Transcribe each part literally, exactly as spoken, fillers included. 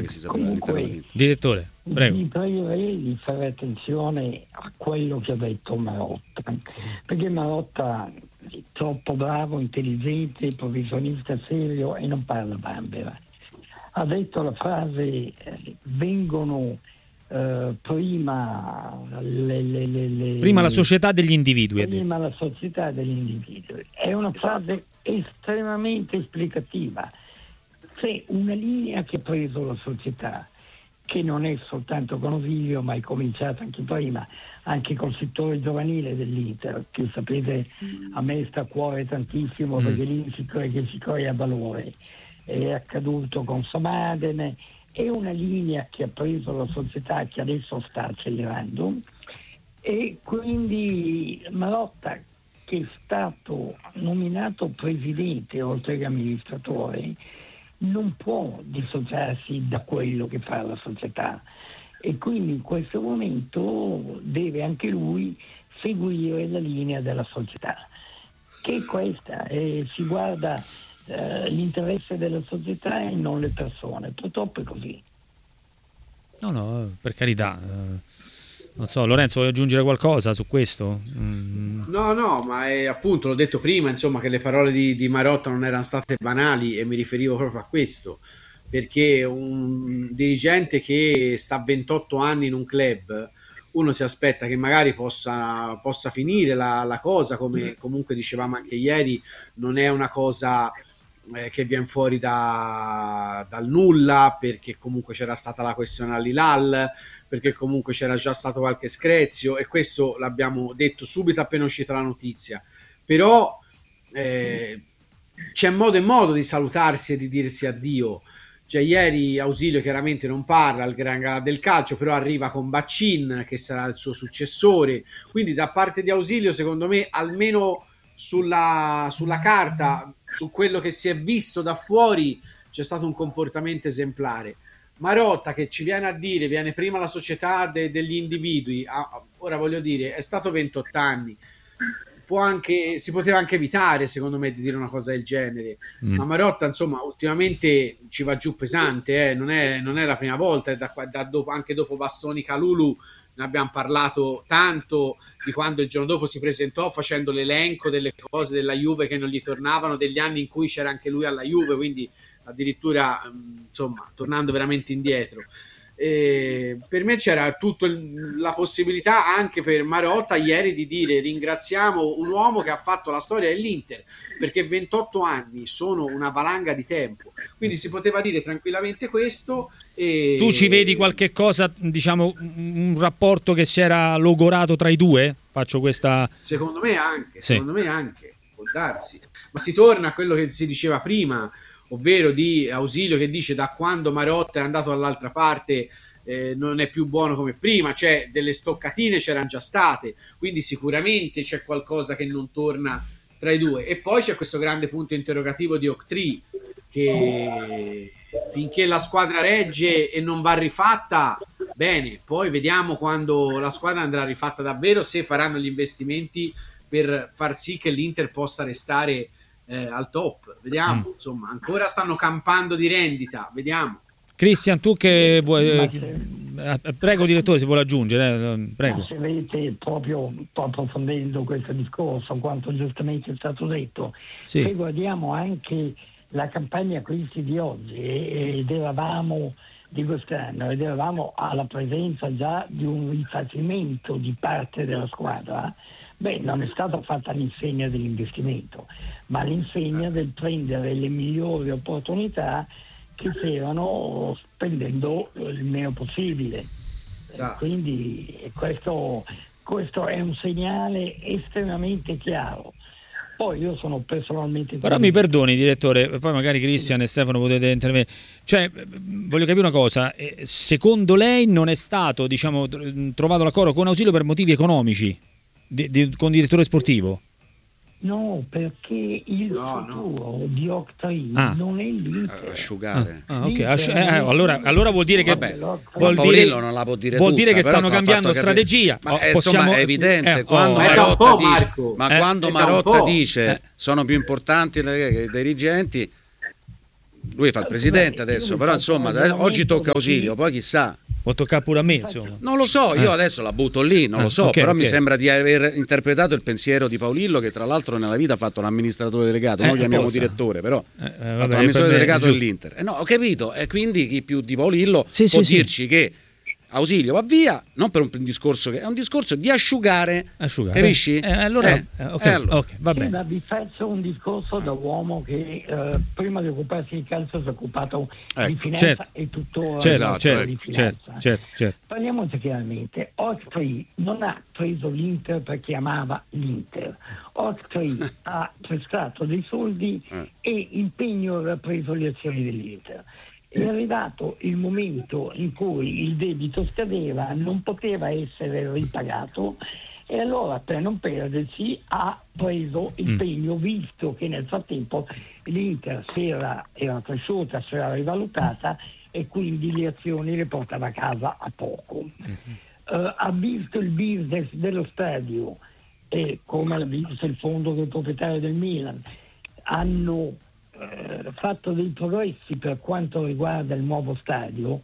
che si sapeva all'interno dell'Inter. Direttore, prego. Vi pregherei di fare attenzione a quello che ha detto Marotta, perché Marotta è troppo bravo, intelligente, professionista serio e non parla bambera. Ha detto la frase eh, vengono eh, prima le, le, le, le, prima la società degli individui. Prima la società degli individui. È una frase estremamente esplicativa. C'è una linea che ha preso la società, che non è soltanto con Osilio, ma è cominciata anche prima, anche col settore giovanile dell'Inter, che sapete a me sta a cuore tantissimo, mm. perché lì si crea, che si crea valore. È accaduto con Samaden, è una linea che ha preso la società, che adesso sta accelerando, e quindi Marotta, che è stato nominato presidente oltre che amministratore, non può dissociarsi da quello che fa la società, e quindi in questo momento deve anche lui seguire la linea della società, che è questa, e si guarda eh, l'interesse della società e non le persone. Purtroppo è così. No, no, per carità. Non so, Lorenzo, vuoi aggiungere qualcosa su questo? Mm. No, no, ma è, appunto, l'ho detto prima, insomma, che le parole di, di Marotta non erano state banali, e mi riferivo proprio a questo, perché un dirigente che sta ventotto anni in un club, uno si aspetta che magari possa, possa finire la, la cosa, come comunque dicevamo anche ieri, non è una cosa eh, che viene fuori da, dal nulla, perché comunque c'era stata la questione all'Hilal, perché comunque c'era già stato qualche screzio, e questo l'abbiamo detto subito appena uscita la notizia. Però eh, c'è modo e modo di salutarsi e di dirsi addio. Cioè, ieri Ausilio chiaramente non parla al Gran Galà del calcio, però arriva con Baccin, che sarà il suo successore, quindi da parte di Ausilio, secondo me, almeno sulla, sulla carta, su quello che si è visto da fuori, c'è stato un comportamento esemplare. Marotta, che ci viene a dire viene prima la società de- degli individui, ah, ora voglio dire, è stato ventotto anni, può anche, si poteva anche evitare, secondo me, di dire una cosa del genere. Mm. Ma Marotta, insomma, ultimamente ci va giù pesante, eh? non, è, non è la prima volta, da, da dopo, anche dopo Bastoni Calulu ne abbiamo parlato tanto, di quando il giorno dopo si presentò facendo l'elenco delle cose della Juve che non gli tornavano, degli anni in cui c'era anche lui alla Juve, quindi addirittura, insomma, tornando veramente indietro. E per me c'era tutta la possibilità anche per Marotta ieri di dire: ringraziamo un uomo che ha fatto la storia dell'Inter, perché ventotto anni sono una valanga di tempo, quindi si poteva dire tranquillamente questo. E... tu ci vedi qualche cosa, diciamo, un rapporto che si era logorato tra i due? Faccio questa... secondo me anche, sì. secondo me anche, può darsi, ma si torna a quello che si diceva prima, ovvero di Ausilio che dice: da quando Marotta è andato dall'altra parte eh, non è più buono come prima, cioè delle stoccatine c'erano già state, quindi sicuramente c'è qualcosa che non torna tra i due. E poi c'è questo grande punto interrogativo di Octree, che finché la squadra regge e non va rifatta, bene, poi vediamo quando la squadra andrà rifatta davvero, se faranno gli investimenti per far sì che l'Inter possa restare Eh, al top, vediamo, mm. insomma, ancora stanno campando di rendita, vediamo. Cristian, tu che vuoi, eh, prego direttore, se vuole aggiungere, eh, prego. Ma se vedete, proprio approfondendo questo discorso, quanto giustamente è stato detto, sì. se guardiamo anche la campagna acquisti di oggi ed eravamo di quest'anno ed eravamo alla presenza già di un rifacimento di parte della squadra, beh, non è stata fatta l'insegna dell'investimento, ma l'insegna del prendere le migliori opportunità che c'erano spendendo il meno possibile. Ah. Quindi questo, questo è un segnale estremamente chiaro. Poi io sono personalmente... Però mi perdoni, direttore, poi magari Cristian e Stefano potete intervenire. Cioè, voglio capire una cosa, secondo lei non è stato, diciamo, trovato l'accordo con Ausilio per motivi economici? Di, di, con direttore sportivo? No, perché il no, futuro no. di Octree ah. non è l'Inter. Asciugare. Ah, ah, okay. Asci- eh, allora, allora vuol dire che Vabbè, vuol dire, non la può dire vuol tutta, dire che stanno cambiando strategia. Ma eh, Possiamo... insomma è evidente eh, quando oh, Marotta eh, dice, Marco. ma eh, quando eh, Marotta dice eh. sono più importanti i dirigenti, Lui fa il presidente adesso, però insomma oggi tocca Ausilio, poi chissà. Può toccare pure a me, insomma. Non lo so, io eh. adesso la butto lì, non eh, lo so, okay, però okay. mi sembra di aver interpretato il pensiero di Paolillo, che tra l'altro nella vita ha fatto un amministratore delegato, eh, noi lo chiamiamo posa. direttore, però eh, eh, ha vabbè, fatto un amministratore delegato giù. dell'Inter. Eh, no, ho capito, e quindi chi più di Paolillo sì, può sì, dirci sì. che Ausilio va via, non per un discorso che è un discorso di asciugare, asciugare. capisci? Eh, allora, eh, eh, okay, eh, allora. Okay, va bene. Sì, ma vi faccio un discorso da uomo che eh, prima di occuparsi di calcio si è occupato ecco, di finanza certo. e tuttora certo, esatto, certo, di finanza. certo, certo, certo. Parliamoci chiaramente, Osprey non ha preso l'Inter perché amava l'Inter. Osprey ha prestato dei soldi eh. e impegno aveva preso le azioni dell'Inter. È arrivato il momento in cui il debito scadeva, non poteva essere ripagato e allora per non perderci ha preso impegno, mm. visto che nel frattempo l'Inter si era, era cresciuta, si era rivalutata e quindi le azioni le portava a casa a poco. Mm-hmm. Uh, ha visto il business dello stadio e come l'ha visto il fondo del proprietario del Milan, hanno fatto dei progressi per quanto riguarda il nuovo stadio,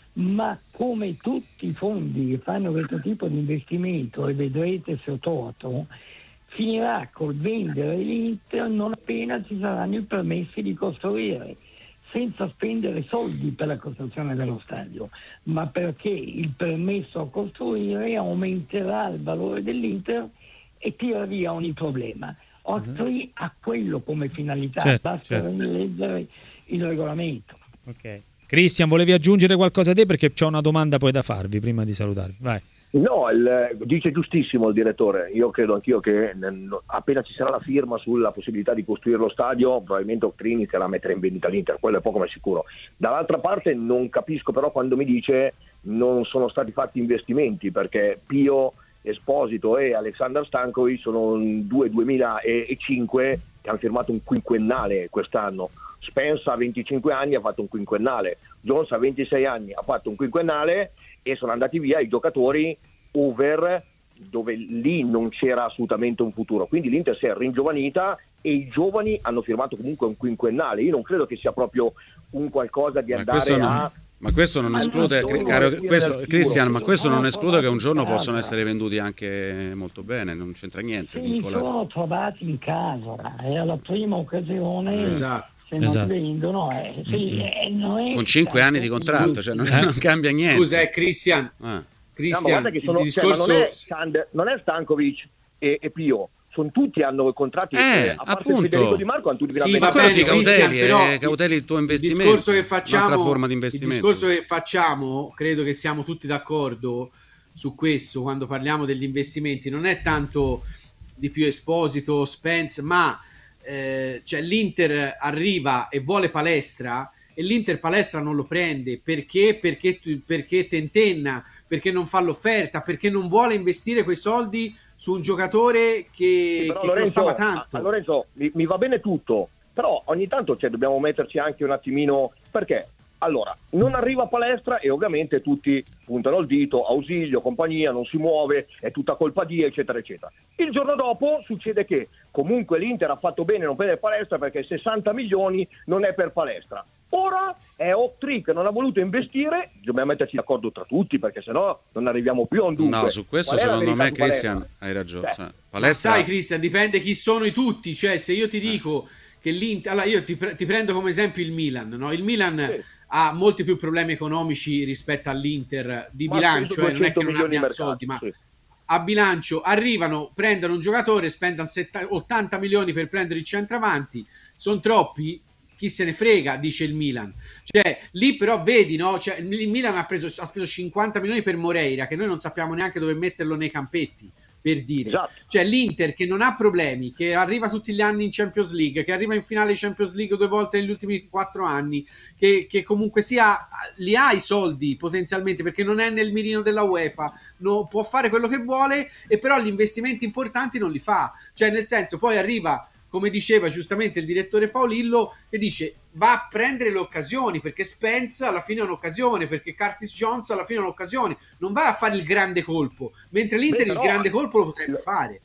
ma come tutti i fondi che fanno questo tipo di investimento, e vedrete se ho torto, finirà col vendere l'Inter non appena ci saranno i permessi di costruire, senza spendere soldi per la costruzione dello stadio, ma perché il permesso a costruire aumenterà il valore dell'Inter e tira via ogni problema. Osprey ha quello come finalità, certo, basta certo. leggere il regolamento. Ok. Cristian, volevi aggiungere qualcosa te, perché c'ho una domanda poi da farvi prima di salutarvi. Vai. No, il, dice giustissimo il direttore. Io credo anch'io che n- appena ci sarà la firma sulla possibilità di costruire lo stadio, probabilmente Octree inizierà a mettere in vendita l'Inter, quello è poco ma sicuro. Dall'altra parte non capisco però quando mi dice non sono stati fatti investimenti, perché Pio Esposito e Alexander Stankovic sono due duemilacinque che hanno firmato un quinquennale quest'anno. Spence a venticinque anni ha fatto un quinquennale, Jones a ventisei anni ha fatto un quinquennale e sono andati via i giocatori over, dove lì non c'era assolutamente un futuro, quindi l'Inter si è ringiovanita e i giovani hanno firmato comunque un quinquennale. Io non credo che sia proprio un qualcosa di andare non... a Ma questo non ma esclude, non caro questo, sicuro, Cristian, ma questo non sono esclude che un giorno in casa. possono essere venduti anche molto bene, non c'entra niente. Se li sono trovati in casa, è la prima occasione, esatto. se non esatto. vendono, eh, sì, eh, non è con cinque anni di contratto, cioè non, Eh. non cambia niente. Scusa, è Cristian. Ah. No, ma Cristian, guarda che sono, il cioè, ma discorso... non, è Stand, non è Stankovic e, e Pio, sono tutti hanno contratti, Eh, eh, a parte appunto. Federico Di Marco hanno tutti Sì, veramente va quello bene, di Cristian, Cauteli, però eh, Cauteli il tuo investimento, Il discorso che facciamo, un'altra forma di il investimento. discorso che facciamo, credo che siamo tutti d'accordo su questo quando parliamo degli investimenti, non è tanto di Pio Esposito, Spence, ma eh, cioè l'Inter arriva e vuole Palestra e l'Inter Palestra non lo prende perché perché perché tentenna, perché non fa l'offerta, perché non vuole investire quei soldi su un giocatore che, Sì, però, che Lorenzo, costava tanto. a, Lorenzo, mi, mi va bene tutto, però ogni tanto cioè, dobbiamo metterci anche un attimino, perché allora non arriva Palestra e ovviamente tutti puntano il dito, Ausilio, compagnia, non si muove, è tutta colpa di eccetera eccetera. Il giorno dopo succede che comunque l'Inter ha fatto bene non prendere Palestra perché sessanta milioni non è per Palestra. Ora è Octree che non ha voluto investire, dobbiamo metterci d'accordo tra tutti perché sennò non arriviamo più a un dunque. No, su questo Qual è la secondo verità me su Palestra? Cristian hai ragione. Cioè, Palestra... Ma sai Cristian, dipende chi sono i tutti, cioè se io ti dico che l'Inter, allora io ti, pre- ti prendo come esempio il Milan, no? Il Milan Sì. ha molti più problemi economici rispetto all'Inter di Ma bilancio, eh, non è che non milioni di abbiano mercato, soldi, ma sì. a bilancio arrivano, prendono un giocatore, spendono setta- ottanta milioni per prendere il centravanti, sono troppi, chi se ne frega, dice il Milan. Cioè, lì però vedi, no? Cioè, il Milan ha, preso, ha speso cinquanta milioni per Moreira, che noi non sappiamo neanche dove metterlo nei campetti, per dire. Esatto. Cioè, l'Inter che non ha problemi, che arriva tutti gli anni in Champions League, che arriva in finale di Champions League due volte negli ultimi quattro anni, che, che comunque sia, li ha i soldi potenzialmente, perché non è nel mirino della UEFA, no, può fare quello che vuole, e però gli investimenti importanti non li fa. Cioè, nel senso, poi arriva, come diceva giustamente il direttore Paolillo, che dice va a prendere le occasioni, perché Spence alla fine è un'occasione, perché Curtis Jones alla fine è un'occasione, non va a fare il grande colpo, mentre l'Inter Beh, però, il grande colpo lo potrebbe fare.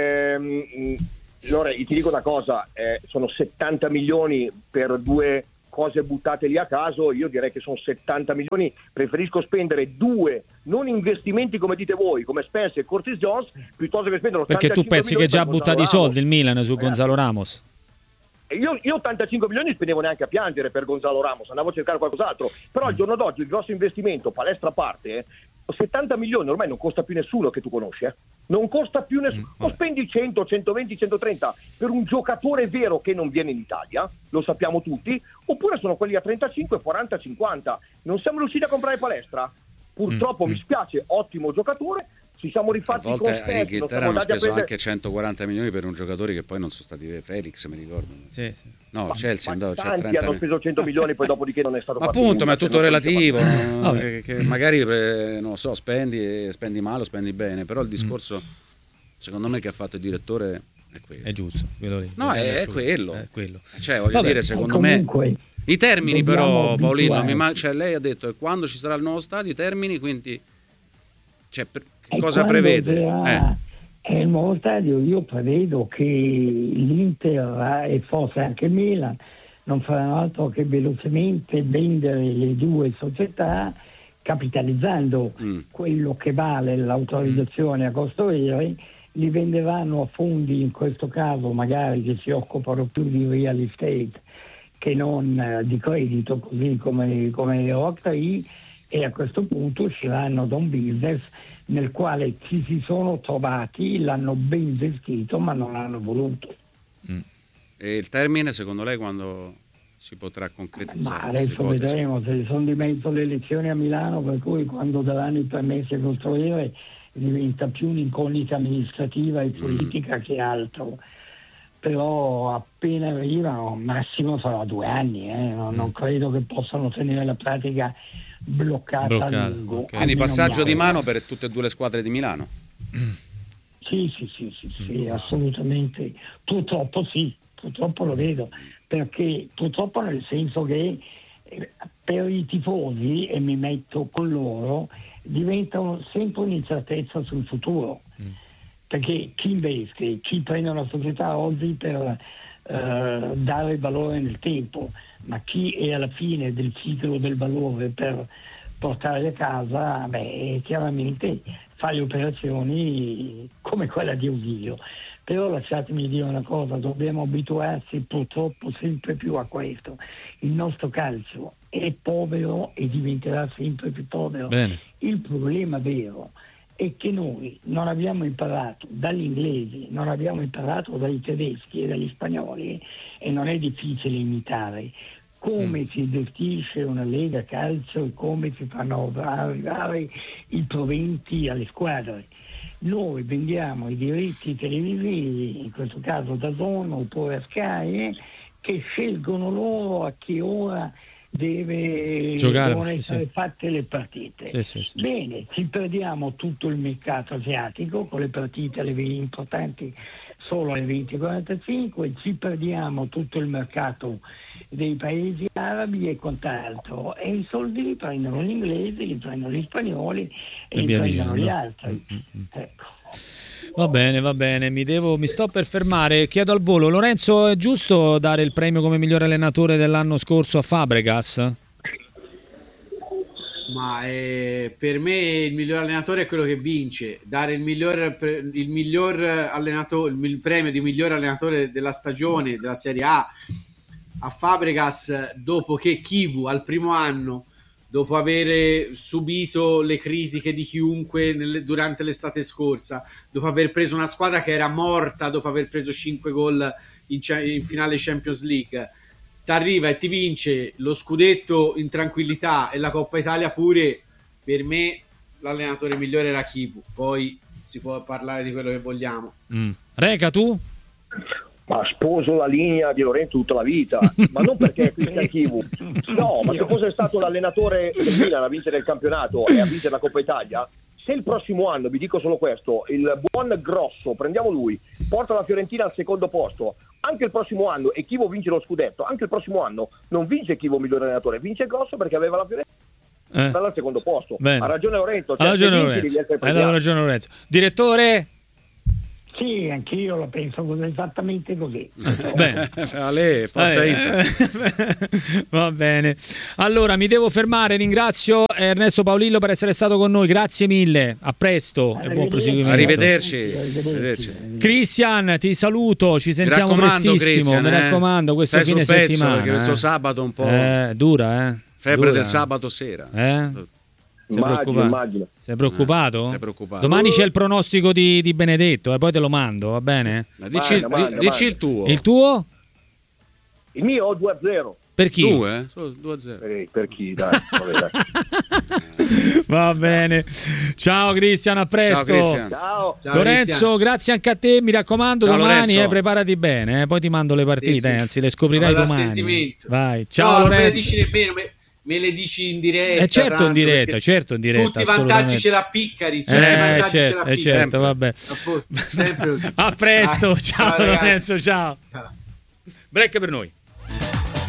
Ehm, Lore, ti dico una cosa, eh, sono settanta milioni per due cose buttate lì a caso, io direi che sono settanta milioni, preferisco spendere due non investimenti come dite voi, come Spence e Curtis Jones, piuttosto che spendere perché tu pensi che già ha buttato i soldi il Milan su Ragazzi, Gonzalo Ramos? Io, io ottantacinque milioni non spendevo neanche a piangere per Gonzalo Ramos, andavo a cercare qualcos'altro, però al giorno d'oggi il grosso investimento, palestra a parte, eh, settanta milioni ormai non costa più nessuno che tu conosci, eh? Non costa più nessuno, o spendi cento, centoventi, centotrenta per un giocatore vero che non viene in Italia, lo sappiamo tutti, oppure sono quelli a trentacinque, quaranta, cinquanta. Non siamo riusciti a comprare palestra? Purtroppo mm. mi spiace, ottimo giocatore, ci siamo rifatti a volte con in Inghilterra hanno speso prendere... anche centoquaranta milioni per un giocatore che poi non sono stati Felix, mi ricordo. Sì, sì. No, ma, Chelsea ma andava, tanti trenta hanno speso cento milioni poi dopodiché non è stato ma fatto appunto, nulla, ma è tutto relativo, no? che, che magari non so, spendi e spendi male o spendi bene, però il discorso mm. secondo me che ha fatto il direttore è quello. È giusto, quello lì. No, è, è, quello. è quello. Cioè, voglio Vabbè, dire, secondo comunque, me i termini però, Paolillo, mi man- abituare. cioè, lei ha detto che quando ci sarà il nuovo stadio i termini, quindi cioè, per- che E cosa quando prevede? sarà- Eh. È il nuovo stadio, io prevedo che l'Inter e forse anche il Milan non faranno altro che velocemente vendere le due società, capitalizzando Mm. quello che vale l'autorizzazione a costo vero, li venderanno a fondi, in questo caso magari che si occupano più di real estate che non eh, di credito, così come, come Oaktree, e a questo punto usciranno da un business nel quale ci si sono trovati, l'hanno ben gestito ma non l'hanno voluto. Mm. E il termine secondo lei quando si potrà concretizzare? Ma adesso questa ipotesi? vedremo, se sono di mezzo le elezioni a Milano, per cui quando daranno i permessi a costruire diventa più un'incognita amministrativa e politica mm. che altro. Però appena arrivano, massimo sarà due anni, eh. non, non credo che possano tenere la pratica bloccata, Bloccata, a lungo. okay. Quindi almeno passaggio di mi mano per tutte e due le squadre di Milano. Sì, sì, sì, sì, sì, assolutamente. Purtroppo sì, purtroppo lo vedo, perché purtroppo nel senso che eh, per i tifosi, e mi metto con loro, diventano sempre un'incertezza sul futuro. Mm. Perché chi investe, chi prende una società oggi per eh, dare valore nel tempo, ma chi è alla fine del ciclo del valore per portare a casa, beh, chiaramente fa le operazioni come quella di Ausilio. Però lasciatemi dire una cosa, dobbiamo abituarsi purtroppo sempre più a questo. Il nostro calcio è povero e diventerà sempre più povero. Bene. Il problema vero è che noi non abbiamo imparato dagli inglesi, non abbiamo imparato dai tedeschi e dagli spagnoli, e non è difficile imitare come mm. si gestisce una lega calcio e come si fanno arrivare i proventi alle squadre. Noi vendiamo i diritti televisivi, in questo caso da Zone oppure a Sky, che scelgono loro a che ora deve giocare, devono sì, essere sì. fatte le partite. Sì, sì, sì. Bene, ci perdiamo tutto il mercato asiatico con le partite le importanti solo alle venti e quarantacinque, ci perdiamo tutto il mercato dei paesi arabi e quant'altro, e i soldi li prendono gli inglesi, li prendono gli spagnoli e, e li prendono gli altri. Mm-hmm. Ecco. Va bene, va bene, mi devo, mi sto per fermare. Chiedo al volo, Lorenzo, è giusto dare il premio come miglior allenatore dell'anno scorso a Fabregas? Ma eh, per me il miglior allenatore è quello che vince. Dare il miglior, il miglior allenatore, il premio di miglior allenatore della stagione della Serie A a Fabregas, dopo che Chivu al primo anno, dopo aver subito le critiche di chiunque nelle, durante l'estate scorsa, dopo aver preso una squadra che era morta, dopo aver preso cinque gol in, in finale Champions League, t'arriva e ti vince lo scudetto in tranquillità e la Coppa Italia pure. Per me l'allenatore migliore era Chivu, poi si può parlare di quello che vogliamo. mm. Reca, tu? Ma sposo la linea di Lorenzo tutta la vita, ma non perché è Cristian Chivu, no, ma se fosse stato l'allenatore del Milan a vincere il campionato e a vincere la Coppa Italia, se il prossimo anno, vi dico solo questo, il buon Grosso, prendiamo lui, porta la Fiorentina al secondo posto, anche il prossimo anno, e Chivu vince lo scudetto, anche il prossimo anno non vince Chivu miglior allenatore, vince Grosso perché aveva la Fiorentina eh. al secondo posto. Bene. Ha ragione Lorenzo, ha ragione Lorenzo. Hai dato ragione Lorenzo. Direttore? Sì, anch'io la penso così, esattamente così. Bene. Ale, forza Eh, Inter. Va bene. Allora, mi devo fermare. Ringrazio Ernesto Paolillo per essere stato con noi. Grazie mille. A presto e buon proseguimento. Arrivederci. Arrivederci. Arrivederci. Cristian, ti saluto. Ci Mi sentiamo raccomando, prestissimo. Cristian, Mi eh. raccomando, questo Stai fine sul pezzo, settimana. perché questo eh. sabato un po' Eh, dura, eh. febbre Dura. del sabato sera. Eh? Sei Immagino, preoccupato? immagino. Sei preoccupato? Eh, sei preoccupato. Domani c'è il pronostico di, di Benedetto, e eh, poi te lo mando, va bene? Ma dici, Manda, manda, di- dici manda. il tuo. Il tuo? Il mio due a zero. Per chi? Due? Solo due a zero. Eh, per chi, dai. Vabbè, dai. Va bene. Ciao Cristian, a presto. Ciao Cristian. Ciao. Ciao, Lorenzo, Cristian. grazie anche a te, mi raccomando, Ciao, domani Lorenzo. eh, preparati bene, eh, poi ti mando le partite, Sì, sì. eh, anzi le scoprirai Ma vado a domani. sentimento. Vai, ciao No, non me le Lorenzo. dici nemmeno, me, me le dici in diretta. Eh, certo in tanto, diretta, perché certo in diretta, tutti i vantaggi assolutamente. ce l'ha Piccari, cioè, i Eh, vantaggi ce certo, l'ha eh, Piccari. certo, vabbè. A posto, sempre così. A presto, Dai, ciao ragazzi. Lorenzo, ciao. Ciao. Break per noi.